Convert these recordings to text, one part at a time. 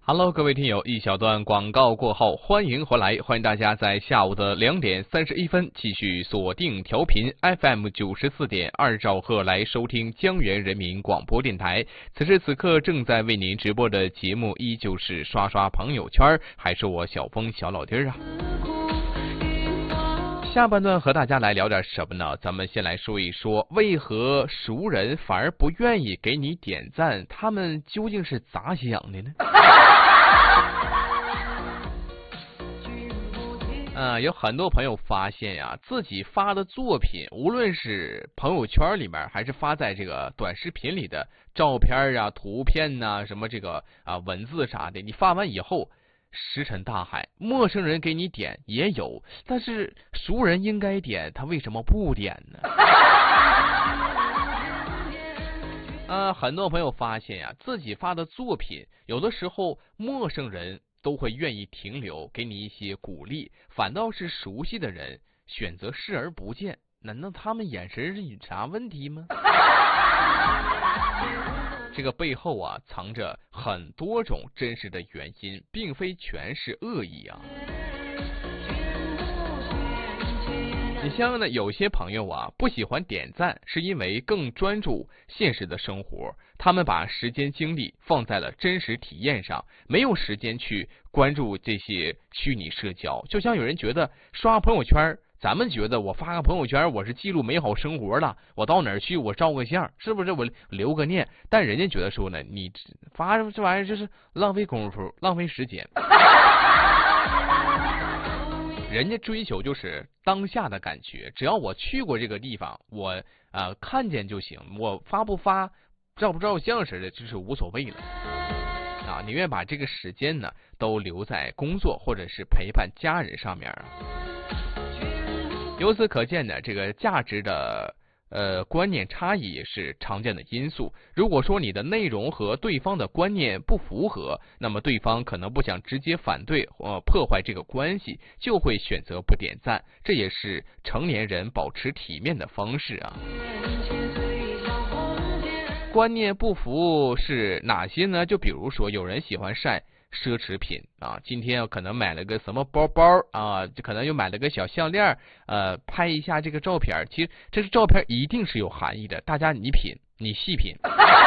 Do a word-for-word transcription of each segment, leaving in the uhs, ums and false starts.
Hello， 各位听友，一小段广告过后，欢迎回来，欢迎大家在下午的两点三十一分继续锁定调频 F M 九十四点二兆赫来收听江源人民广播电台。此时此刻正在为您直播的节目依旧是刷刷朋友圈，还是我小峰小老弟儿啊。下半段和大家来聊点什么呢？咱们先来说一说，为何熟人反而不愿意给你点赞，他们究竟是咋想的呢？呃，有很多朋友发现呀，自己发的作品，无论是朋友圈里面，还是发在这个短视频里的照片啊、图片呐、啊、什么这个啊文字啥的，你发完以后石沉大海，陌生人给你点也有，但是熟人应该点，他为什么不点呢？呃，很多朋友发现呀，自己发的作品，有的时候陌生人都会愿意停留，给你一些鼓励，反倒是熟悉的人选择视而不见，难道他们眼神是有啥问题吗？这个背后啊，藏着很多种真实的原因，并非全是恶意啊。你像呢，有些朋友啊，不喜欢点赞，是因为更专注现实的生活，他们把时间精力放在了真实体验上，没有时间去关注这些虚拟社交。就像有人觉得刷朋友圈，咱们觉得我发个朋友圈我是记录美好生活了，我到哪儿去我照个相，是不是我留个念？但人家觉得说呢，你发这玩意儿就是浪费功夫，浪费时间。人家追求就是当下的感觉，只要我去过这个地方，我呃看见就行，我发不发照不照相似的就是无所谓了啊，宁愿把这个时间呢都留在工作或者是陪伴家人上面啊。由此可见呢，这个价值的呃观念差异是常见的因素。如果说你的内容和对方的观念不符合，那么对方可能不想直接反对或破坏这个关系，就会选择不点赞，这也是成年人保持体面的方式啊。观念不符是哪些呢？就比如说有人喜欢晒奢侈品啊，今天可能买了个什么包包啊，可能又买了个小项链，呃，拍一下这个照片，其实这是照片一定是有含义的，大家你品，你细品。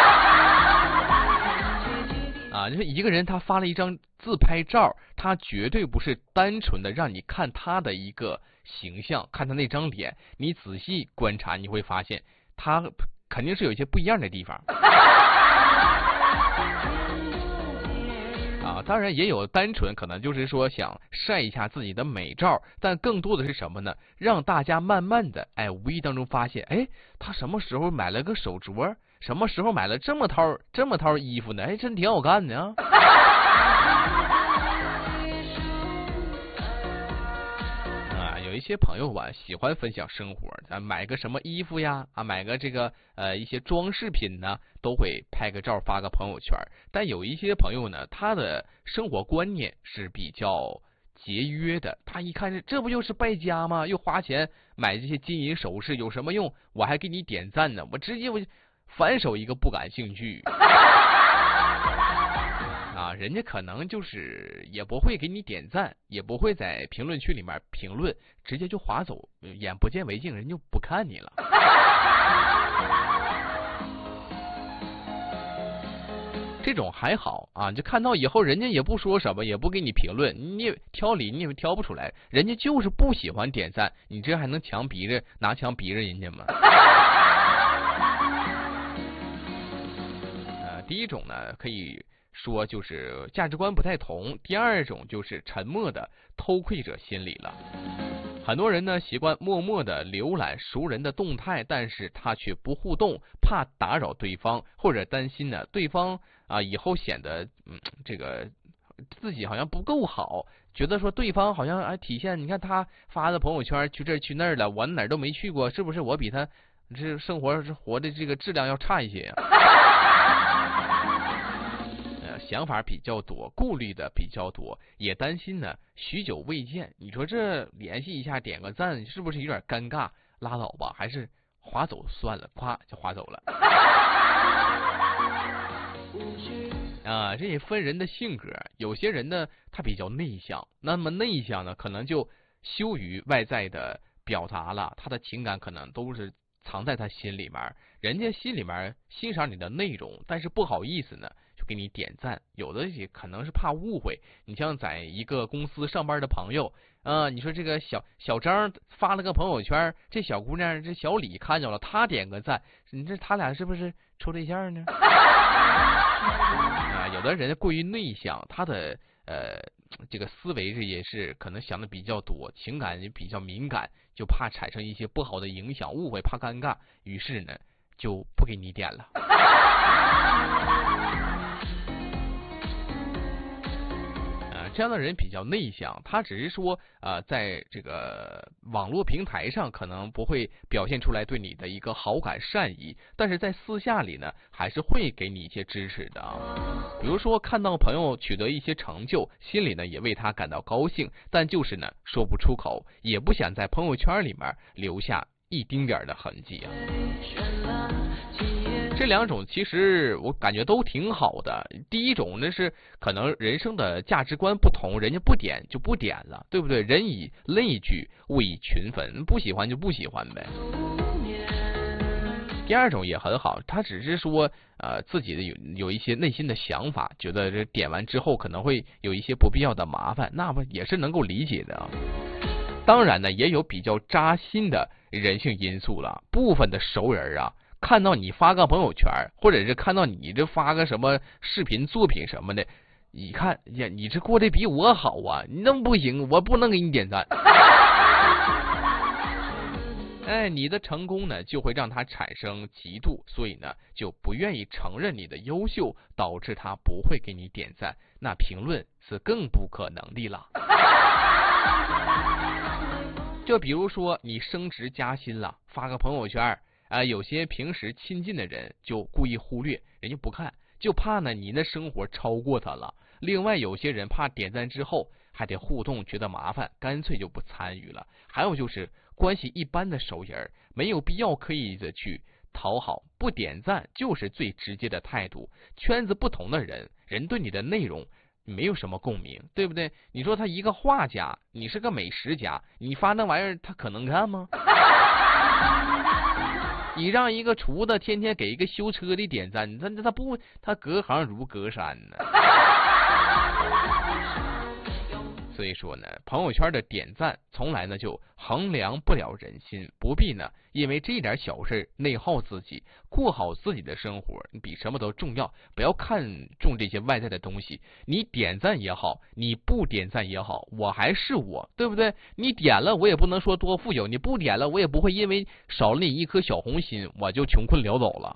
啊，就是一个人他发了一张自拍照，他绝对不是单纯的让你看他的一个形象，看他那张脸，你仔细观察你会发现，他肯定是有一些不一样的地方。啊，当然也有单纯可能就是说想晒一下自己的美照，但更多的是什么呢？让大家慢慢的哎无意当中发现，哎，他什么时候买了个手镯，什么时候买了这么套这么套衣服呢？哎，真挺好看的啊。啊，有一些朋友吧喜欢分享生活，啊，买个什么衣服呀，啊，买个这个呃一些装饰品呢，都会拍个照发个朋友圈。但有一些朋友呢，他的生活观念是比较节约的，他一看这不就是败家吗？又花钱买这些金银首饰有什么用？我还给你点赞呢，我直接我反手一个不感兴趣。啊，人家可能就是也不会给你点赞，也不会在评论区里面评论，直接就划走，眼不见为净，人就不看你了。这种还好啊，就看到以后人家也不说什么，也不给你评论，你也挑理你也挑不出来，人家就是不喜欢点赞，你这还能强逼着拿枪逼着人家吗？呃，第一种呢，可以说就是价值观不太同，第二种就是沉默的偷窥者心理了。很多人呢习惯默默的浏览熟人的动态，但是他却不互动，怕打扰对方，或者担心呢对方啊以后显得嗯这个自己好像不够好，觉得说对方好像哎体现，你看他发的朋友圈去这儿去那儿了，我哪儿都没去过，是不是我比他这生活是活的这个质量要差一些呀？想法比较多，顾虑的比较多，也担心呢许久未见，你说这联系一下点个赞是不是有点尴尬？拉倒吧，还是划走算了，夸就划走了。 啊，这也分人的性格，有些人呢他比较内向，那么内向呢可能就羞于外在的表达了，他的情感可能都是藏在他心里面，人家心里面欣赏你的内容，但是不好意思呢就给你点赞，有的也可能是怕误会。你像在一个公司上班的朋友，呃，你说这个小小张发了个朋友圈，这小姑娘这小李看见了，他点个赞，你这他俩是不是处对象呢？啊，有的人过于内向，他的呃这个思维这也是可能想的比较多，情感也比较敏感，就怕产生一些不好的影响，误会，怕尴尬，于是呢就不给你点了。这样的人比较内向，他只是说呃，在这个网络平台上可能不会表现出来对你的一个好感善意，但是在私下里呢还是会给你一些支持的。比如说看到朋友取得一些成就，心里呢也为他感到高兴，但就是呢说不出口，也不想在朋友圈里面留下一丁点的痕迹啊。这两种其实我感觉都挺好的。第一种呢是可能人生的价值观不同，人家不点就不点了，对不对？人以类聚，物以群分，不喜欢就不喜欢呗。第二种也很好，他只是说呃自己的有有一些内心的想法，觉得这点完之后可能会有一些不必要的麻烦，那么也是能够理解的啊。当然呢，也有比较扎心的人性因素了，部分的熟人啊。看到你发个朋友圈，或者是看到你这发个什么视频作品什么的，你看呀，你这过得比我好啊，你那么不行，我不能给你点赞。哎，你的成功呢，就会让他产生嫉妒，所以呢，就不愿意承认你的优秀，导致他不会给你点赞，那评论是更不可能的了。就比如说你升职加薪了，发个朋友圈。啊、呃，有些平时亲近的人就故意忽略，人家不看，就怕呢你的生活超过他了。另外有些人怕点赞之后还得互动，觉得麻烦，干脆就不参与了。还有就是关系一般的熟人，没有必要刻意的去讨好，不点赞就是最直接的态度。圈子不同的人，人对你的内容没有什么共鸣，对不对？你说他一个画家，你是个美食家，你发那玩意儿他可能看吗？你让一个厨子天天给一个修车的点赞，他他不他隔行如隔山呢。所以说呢，朋友圈的点赞从来呢就衡量不了人心，不必呢因为这点小事内耗自己，过好自己的生活比什么都重要。不要看重这些外在的东西，你点赞也好，你不点赞也好，我还是我，对不对？你点了我也不能说多富有，你不点了我也不会因为少了你一颗小红心我就穷困潦倒了。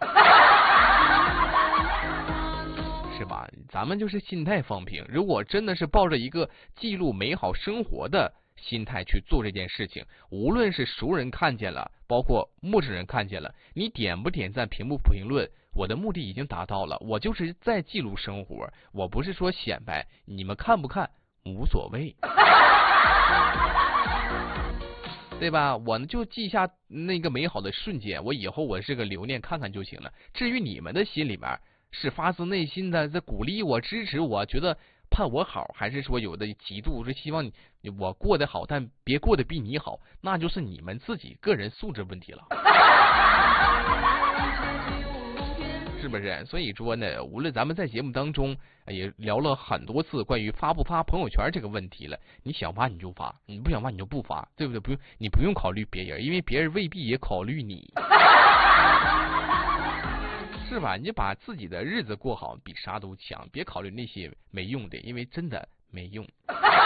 是吧？咱们就是心态放平，如果真的是抱着一个记录美好生活的心态去做这件事情，无论是熟人看见了，包括陌生人看见了，你点不点赞，评不评论，我的目的已经达到了，我就是在记录生活，我不是说显摆，你们看不看无所谓。对吧？我呢就记下那个美好的瞬间，我以后我是个留念看看就行了。至于你们的心里面是发自内心的在鼓励我、支持我，觉得盼我好，还是说有的嫉妒，是希望你我过得好，但别过得比你好，那就是你们自己个人素质问题了。是不是？所以说呢，无论咱们在节目当中也聊了很多次关于发不发朋友圈这个问题了，你想发你就发，你不想发你就不发，对不对？不用，你不用考虑别人，因为别人未必也考虑你。是吧？你就把自己的日子过好，比啥都强，别考虑那些没用的，因为真的没用。